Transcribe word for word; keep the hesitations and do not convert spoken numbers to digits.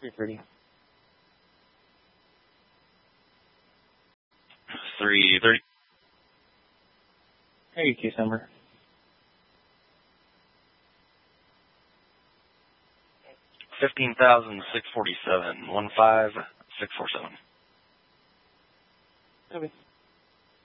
three thirty. three thirty. Hey, case number. Fifteen thousand six forty-seven. One five six four seven. Okay.